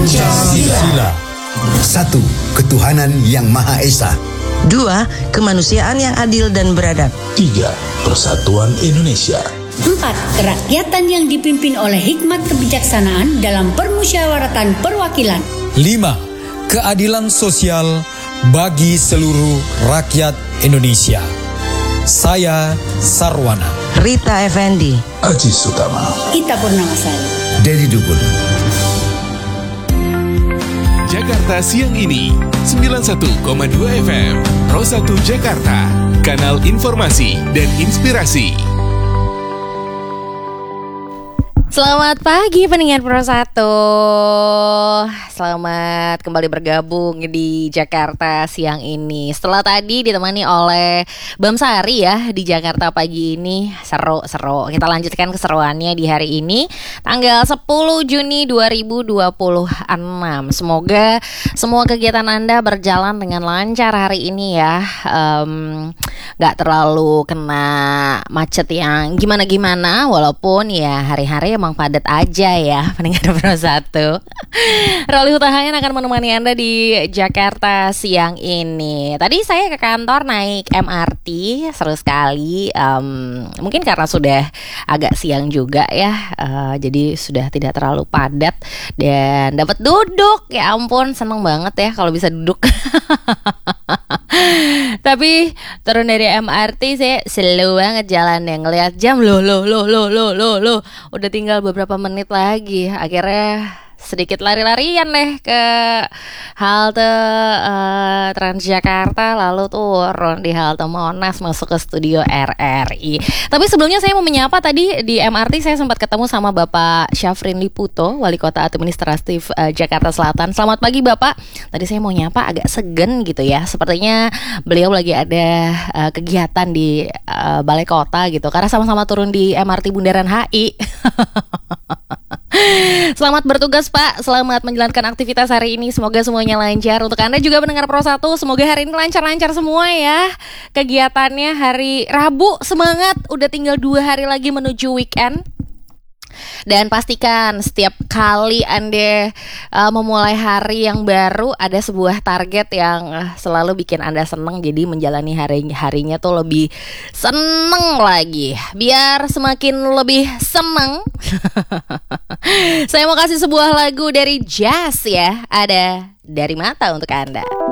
Pancasila. 1. Ketuhanan yang Maha Esa. 2. Kemanusiaan yang adil dan beradab. 3. Persatuan Indonesia. 4. Kerakyatan yang dipimpin oleh hikmat kebijaksanaan dalam permusyawaratan perwakilan. 5. Keadilan sosial bagi seluruh rakyat Indonesia. Saya Sarwana. Rita Effendi. Aji Sutama. Ita Purnamasari. Dedi Dugul. Jakarta Siang Ini 91,2 FM Pro 1 Jakarta, kanal informasi dan inspirasi. Selamat pagi pendengar Pro 1. Selamat kembali bergabung di Jakarta Siang Ini. Setelah tadi ditemani oleh Bam Sari ya di Jakarta pagi ini. Seru. Kita lanjutkan keseruannya di hari ini tanggal 10 Juni 2026. Semoga semua kegiatan Anda berjalan dengan lancar hari ini ya. Gak terlalu kena macet yang gimana-gimana. Walaupun ya hari-hari emang padat aja ya pendengar Pro 1. Roli Hutahayan akan menemani Anda di Jakarta siang ini. Tadi saya ke kantor naik MRT, seru sekali. Mungkin karena sudah agak siang juga ya, jadi sudah tidak terlalu padat dan dapat duduk. Ya ampun, seneng banget ya kalau bisa duduk. Tapi turun dari MRT saya slow banget jalannya, ngelihat jam loh, udah tinggal beberapa menit lagi. Akhirnya sedikit lari-larian deh ke halte Transjakarta, lalu turun di halte Monas masuk ke studio RRI. Tapi sebelumnya saya mau menyapa, tadi di MRT saya sempat ketemu sama Bapak Syafrin Liputo, Wali Kota Administratif Jakarta Selatan. Selamat pagi Bapak. Tadi saya mau nyapa agak segan gitu ya. Sepertinya beliau lagi ada kegiatan di Balai Kota gitu, karena sama-sama turun di MRT Bundaran HI. Selamat bertugas Pak, selamat menjalankan aktivitas hari ini. Semoga semuanya lancar. Untuk Anda juga pendengar Pro 1, semoga hari ini lancar-lancar semua ya kegiatannya. Hari Rabu semangat, udah tinggal 2 hari lagi menuju weekend. Dan pastikan setiap kali Anda memulai hari yang baru, ada sebuah target yang selalu bikin Anda seneng. Jadi menjalani harinya tuh lebih seneng lagi, biar semakin lebih seneng. Saya mau kasih sebuah lagu dari Jazz ya, ada Dari Mata untuk Anda.